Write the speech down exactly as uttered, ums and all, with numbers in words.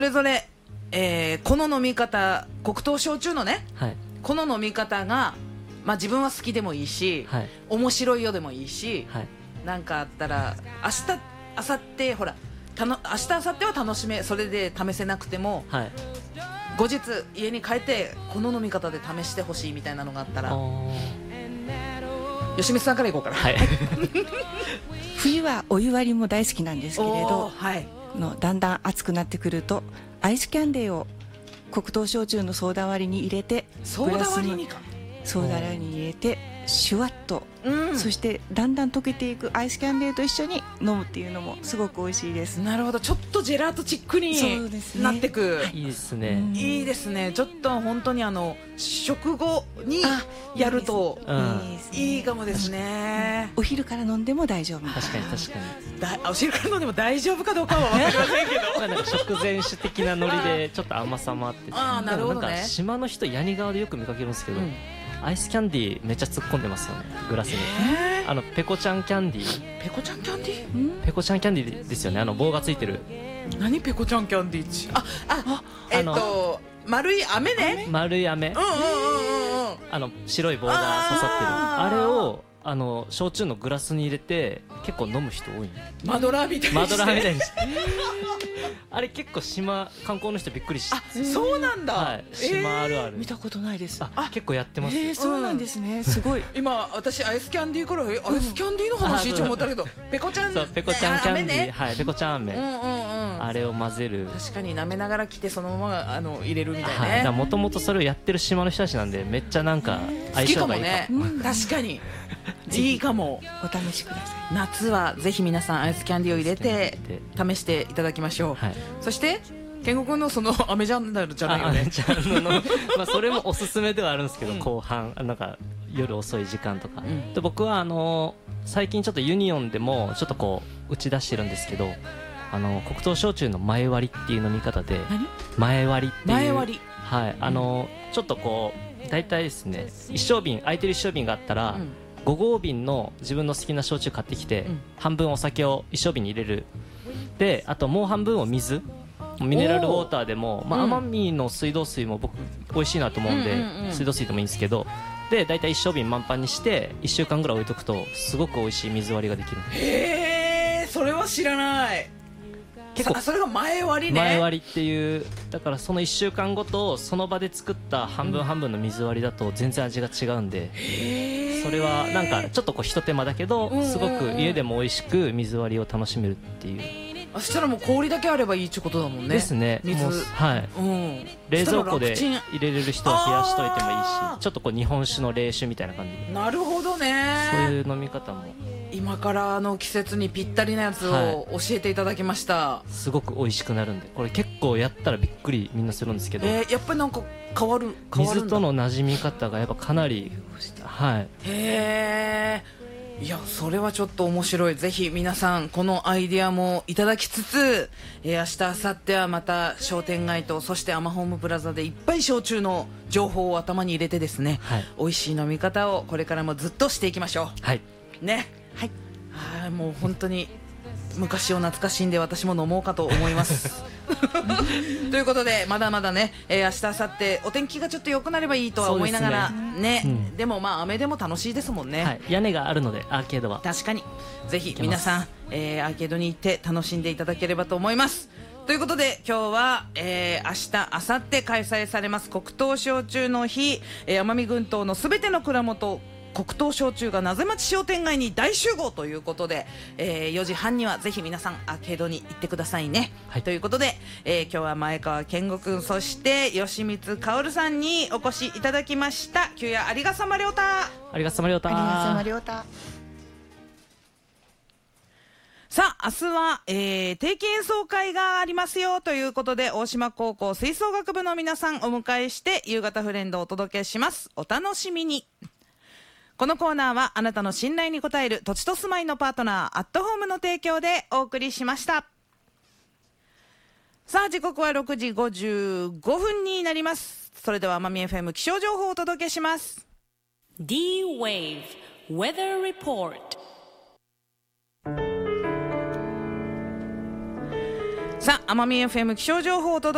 それぞれ、えーこの飲み方、黒糖焼酎のね、 はいこの飲み方が、まあ、自分は好きでもいいし、 はい面白いよでもいいし、 はいなんかあったら明日明後日ほらたの明日明後日は楽しめ、それで試せなくてもはい後日家に帰ってこの飲み方で試してほしいみたいなのがあったら、吉光さんからいこうかな。 はい冬はお湯割りも大好きなんですけれおーど、 はいのだんだん暑くなってくるとアイスキャンデーを黒糖焼酎のソーダ割りに入れて、 ソーダ割りにか、 ソーダ割りに入れてシュワッと、 うん、 そしてだんだん溶けていくアイスキャンデーと一緒に飲むっていうのもすごく美味しいです。 なるほど、ちょっとジェラートチックにそうですねなってく、 いいですね、 うんいいですね。ちょっと本当にあの食後にあやるとうんいいですねいいかもですね。 お昼から飲んでも大丈夫。 確かに確かにだお汁から飲んでも大丈夫かどうかは分かりませんけどまあなんか食前酒的なノリでちょっと甘さもあって、 あーなるほどねでもなんか島の人ヤニ川でよく見かけるんですけど、 うんアイスキャンディーめっちゃ突っ込んでますよね、グラスに。 えあのペコちゃんキャンディーー、ペコちゃんキャンディー、 うんペコちゃんキャンディーですよね、あの棒がついてる何ペコちゃんキャンディーち、ああえっあと丸い飴ね、 丸い飴、 うんうんうんうんうん、 あの白い棒が刺さってるあーあれをあの焼酎のグラスに入れて結構飲む人多いね。 マドラーみたいにしてマドラーみたいにしてあれ結構島観光の人びっくりして、 あ、そうなんだ、 はい、島あるある、 見たことないです。 あ結構やってますよ、 えー、そうなんですね。すごい。 今私アイスキャンディーからえアイスキャンディーの話一応思ったけど、ペコちゃんそうペコちゃんキャンディー、 飴ね、 はい、ペコちゃん飴、 うんうんうん、 あれを混ぜる、 確かに舐めながら来てそのままあの入れるみたいね、 はい、もともとそれをやってる島の人たちなんでめっちゃなんか好き相性がいいかかもね、 うん確かにいいかも。 お試しください。 夏はぜひ皆さんアイスキャンディーを入れて試していただきましょう、 はい、そそして健吾君のそのアメジャンダルじゃないよね、 あちゃんのまあそれもおすすめではあるんですけど、 うん後半なんか夜遅い時間とか、 うんで僕はあの最近ちょっとユニオンでもちょっとこう打ち出してるんですけど、あの黒糖焼酎の前割りっていう飲み方で、 何前割りっていう、 前割り、 はい、あのちょっとこう大体ですね一升瓶空いてる一升瓶があったら、 うんご合瓶の自分の好きな焼酎買ってきて、 うん半分お酒を一升瓶に入れる、であともう半分を水、ミネラルウォーターでも、まあ、 うん奄美の水道水も僕美味しいなと思うんで、 うんうんうん水道水でもいいんですけど、で大体一升瓶満杯にしていっしゅうかんぐらい置いとくとすごく美味しい水割りができる。 へえ、それは知らない。 結構あ、それが前割りね。 前割りっていう、だからそのいっしゅうかんごとその場で作った半分半分の水割りだと全然味が違うんで、 へーそれはなんかちょっとこうひと手間だけどうんうんうんすごく家でも美味しく水割りを楽しめるっていう、 あ、そしたらもう氷だけあればいいってことだもんね。 ですね。 水もうはい、 うん、 冷蔵庫でそしたら楽入れれる人は冷やしといてもいいあーし、ちょっとこう日本酒の冷酒みたいな感じでちんなるほどね。 そういう飲み方も今からの季節にぴったりなやつはを教えていただきました、 すごく美味しくなるんで、これ結構やったらびっくりみんなするんですけど、 えー、やっぱりなんか変わる変わるんだ。 水との馴染み方がやっぱかなり、はい、 へえ、いやそれはちょっと面白い。ぜひ皆さんこのアイディアもいただきつつ、えー、明日明後日はまた商店街とそしてアマホームプラザでいっぱい焼酎の情報を頭に入れてですね、 はい美味しい飲み方をこれからもずっとしていきましょはい、 うね。 はい。 はい、もう本当に昔を懐かしんで私も飲もうかと思いますということでまだまだね、えー、明日明後日お天気がちょっと良くなればいいとは思いながらね、 うんでもまあ雨でも楽しいですもんね、 はい、屋根があるのでアーケードは確かにぜひいけます皆さん、えー、アーケードに行って楽しんでいただければと思います。ということで今日は、えー、明日明後日開催されます黒糖焼酎の日、えー、奄美群島のすべての蔵元黒糖焼酎がなぜ町商店街に大集合ということで、えー、よじはんにはぜひ皆さんアーケードに行ってくださいね、 はい、 ということで、えー、今日は前川健吾くんそして吉光薫さんにお越しいただきました。旧夜ありがさまりょうた。 ありがとうございました。 ありがとうございました。 さあ明日は、えー、定期演奏会がありますよということで大島高校吹奏楽部の皆さんお迎えして夕方フレンドをお届けします。お楽しみに。このコーナーはあなたの信頼に応える土地と住まいのパートナーアットホームの提供でお送りしました。さあ時刻はろくじごじゅうごふんになります。それでは奄美 エフエム 気象情報をお届けします。 D-Wave Weather Report。 さあ奄美 エフエム 気象情報をお届け